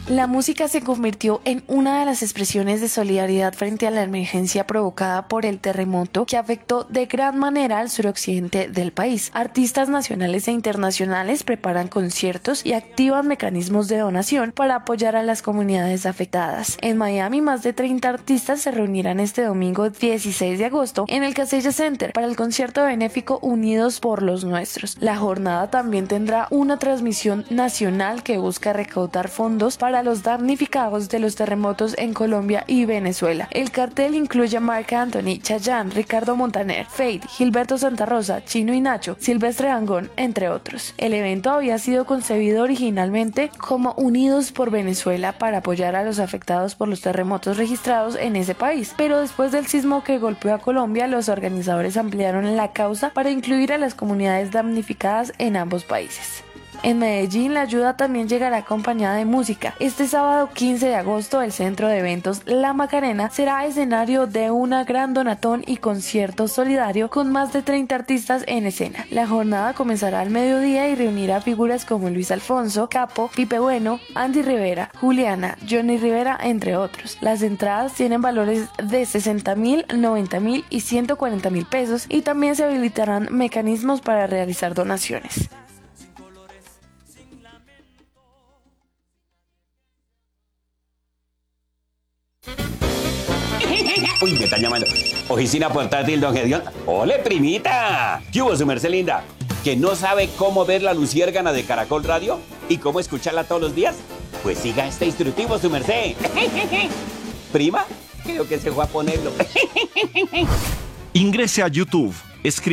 La música se convirtió en una de las expresiones de solidaridad frente a la emergencia provocada por el terremoto que afectó de gran manera al suroccidente del país. Artistas nacionales e internacionales preparan conciertos y activan mecanismos de donación para apoyar a las comunidades afectadas. En Miami, más de 30 artistas se reunirán este domingo 16 de agosto en el Casella Center para el concierto benéfico Unidos por los Nuestros. La jornada también tendrá una transmisión nacional que busca recaudar fondos para los damnificados de los terremotos en Colombia y Venezuela. El cartel incluye a Marc Anthony, Chayanne, Ricardo Montaner, Feid, Gilberto Santa Rosa, Chino y Nacho, Silvestre Dangond, entre otros. El evento había sido concebido originalmente como Unidos por Venezuela para apoyar a los afectados por los terremotos registrados en ese país, pero después del sismo que golpeó a Colombia, los organizadores ampliaron la causa para incluir a las comunidades damnificadas en ambos países. En Medellín, la ayuda también llegará acompañada de música. Este sábado 15 de agosto, el centro de eventos La Macarena será escenario de una gran donatón y concierto solidario con más de 30 artistas en escena. La jornada comenzará al mediodía y reunirá figuras como Luis Alfonso, Capo, Pipe Bueno, Andy Rivera, Juliana, Johnny Rivera, entre otros. Las entradas tienen valores de 60.000, 90.000 y 140.000 pesos y también se habilitarán mecanismos para realizar donaciones. Uy, me están llamando. Oficina portátil, don Gedeón. ¡Ole, primita! ¿Qué hubo, su merced linda? ¿Que no sabe cómo ver la luciérgana de Caracol Radio? ¿Y cómo escucharla todos los días? Pues siga este instructivo, su merced. ¿Prima? Creo que se fue a ponerlo. Ingrese a YouTube.